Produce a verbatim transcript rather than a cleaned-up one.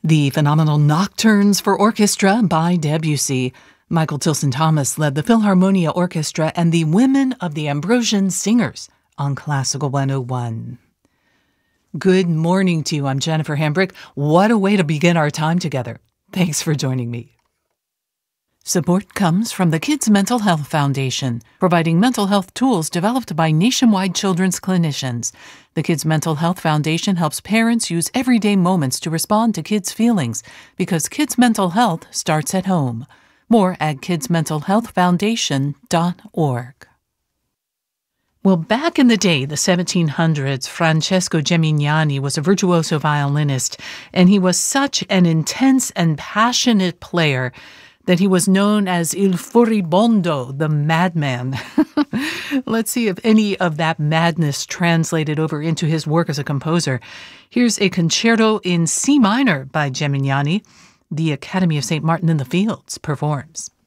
The phenomenal Nocturnes for Orchestra by Debussy. Michael Tilson Thomas led the Philharmonia Orchestra and the Women of the Ambrosian Singers on Classical one oh one. Good morning to you. I'm Jennifer Hambrick. What a way to begin our time together. Thanks for joining me. Support comes from the Kids Mental Health Foundation, providing mental health tools developed by nationwide children's clinicians. The Kids Mental Health Foundation helps parents use everyday moments to respond to kids' feelings, because kids' mental health starts at home. More at kids mental health foundation dot org. Well, back in the day, the seventeen hundreds, Francesco Gemignani was a virtuoso violinist, and he was such an intense and passionate player that he was known as Il Furibondo, the madman. Let's see if any of that madness translated over into his work as a composer. Here's a concerto in C minor by Gemignani. The Academy of Saint Martin in the Fields performs.